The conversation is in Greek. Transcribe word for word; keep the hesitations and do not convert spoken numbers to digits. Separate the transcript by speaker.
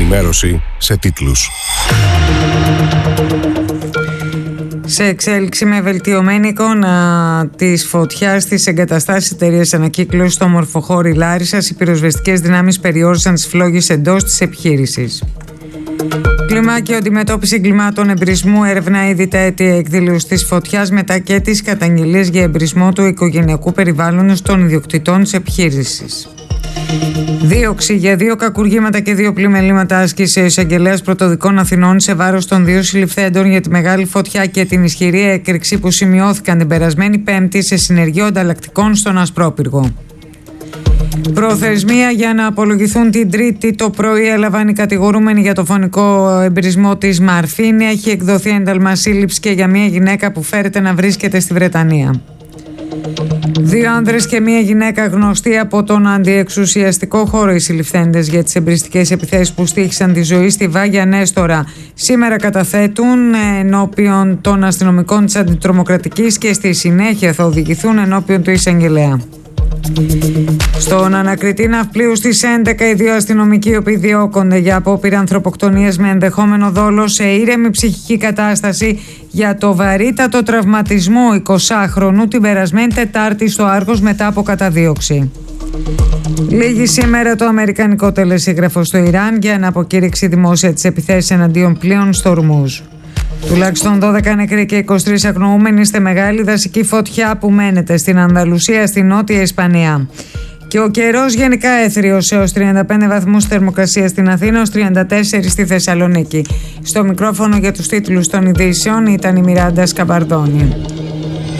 Speaker 1: Ενημέρωση σε τίτλους.
Speaker 2: Σε εξέλιξη με βελτιωμένη εικόνα της φωτιάς στις εγκαταστάσεις εταιρείας ανακύκλωσης στο Μορφοχώρι Λάρισσας, οι πυροσβεστικές δυνάμεις περιόρισαν τις φλόγες εντός της επιχείρησης. Κλιμάκιο αντιμετώπιση εγκλημάτων εμπρισμού έρευνα ήδη τα αίτια εκδήλωσης της φωτιάς μετά και τις καταγγελίες για εμπρισμό του οικογενειακού περιβάλλοντος των ιδιοκτητών της επιχείρησης. Δίωξη για δύο κακουργήματα και δύο πλημελήματα άσκησε ο εισαγγελέας Πρωτοδικών Αθηνών σε βάρος των δύο συλληφθέντων για τη μεγάλη φωτιά και την ισχυρή έκρηξη που σημειώθηκαν την περασμένη Πέμπτη σε συνεργείο ανταλλακτικών στον Ασπρόπυργο. Προθεσμία για να απολογηθούν την Τρίτη το πρωί έλαβαν οι κατηγορούμενοι για το φωνικό εμπρισμό της Μαρφίνη. Έχει εκδοθεί ένταλμα σύλληψης και για μια γυναίκα που φέρεται να βρίσκεται στη Βρετανία. Δύο άνδρες και μία γυναίκα γνωστοί από τον αντιεξουσιαστικό χώρο οι συλληφθέντες για τις εμπριστικές επιθέσεις που στοίχησαν τη ζωή στη Βάγια Νέστορα σήμερα καταθέτουν ενώπιον των αστυνομικών της Αντιτρομοκρατικής και στη συνέχεια θα οδηγηθούν ενώπιον του εισαγγελέα. Στον ανακριτή ναυπλίου στις έντεκα οι δύο αστυνομικοί οι οποίοι διώκονται για απόπειρα ανθρωποκτονίας με ενδεχόμενο δόλο σε ήρεμη ψυχική κατάσταση για το βαρύτατο τραυματισμό εικοσάχρονου την περασμένη Τετάρτη στο Άργος μετά από καταδίωξη. Λίγη σήμερα το αμερικανικό τελεσίγραφο στο Ιράν για να αποκήρυξει δημόσια τις επιθέσεις εναντίον πλοίων στο Ορμούζ. Τουλάχιστον δώδεκα νεκροί και είκοσι τρεις αγνοούμενοι στη μεγάλη δασική φωτιά που μένεται στην Ανδαλουσία, στη Νότια Ισπανία. Και ο καιρός γενικά έθριος έως τριάντα πέντε βαθμούς θερμοκρασία στην Αθήνα, έως τριάντα τέσσερα στη Θεσσαλονίκη. Στο μικρόφωνο για τους τίτλους των ειδήσεων ήταν η Μιράντα Σκαμπαρδόνη.